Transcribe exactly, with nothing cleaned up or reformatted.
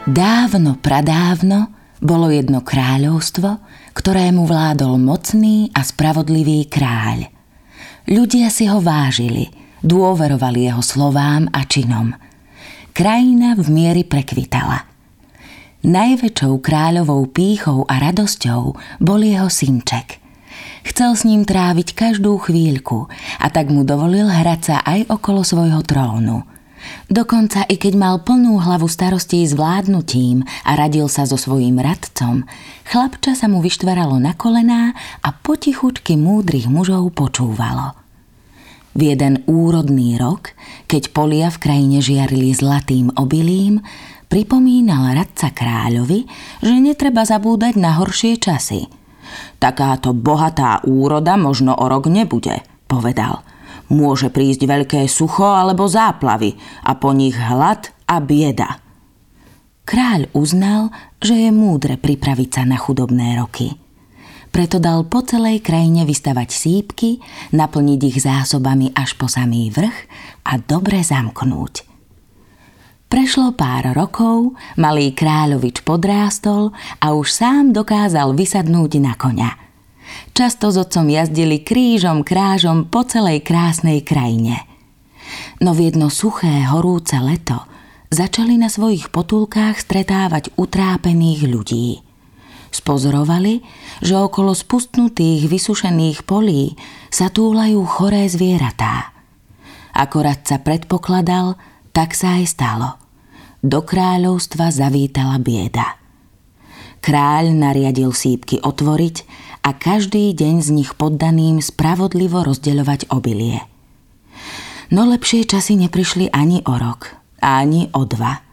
Dávno, pradávno bolo jedno kráľovstvo, ktorému vládol mocný a spravodlivý kráľ. Ľudia si ho vážili, dôverovali jeho slovám a činom. Krajina v mieri prekvitala. Najväčšou kráľovou pýchou a radosťou bol jeho synček. Chcel s ním tráviť každú chvíľku a tak mu dovolil hrať sa aj okolo svojho trónu. Dokonca i keď mal plnú hlavu starostí s vládnutím a radil sa so svojím radcom, chlapča sa mu vyštvaralo na kolená a potichučky múdrych mužov počúvalo. V jeden úrodný rok, keď polia v krajine žiarili zlatým obilím, pripomínal radca kráľovi, že netreba zabúdať na horšie časy. Takáto bohatá úroda možno o rok nebude, povedal. Môže prísť veľké sucho alebo záplavy a po nich hlad a bieda. Kráľ uznal, že je múdre pripraviť sa na chudobné roky. Preto dal po celej krajine vystavať sípky, naplniť ich zásobami až po samý vrch a dobre zamknúť. Prešlo pár rokov, malý kráľovič podrástol a už sám dokázal vysadnúť na koňa. Často s otcom jazdili krížom krážom po celej krásnej krajine. No v jedno suché, horúce leto začali na svojich potulkách stretávať utrápených ľudí. Spozorovali, že okolo spustnutých, vysušených polí sa túlajú choré zvieratá. Ako radca predpokladal, tak sa aj stalo. Do kráľovstva zavítala bieda. Kráľ nariadil sípky otvoriť a každý deň z nich poddaným spravodlivo rozdeľovať obilie. No lepšie časy neprišli ani o rok, ani o dva.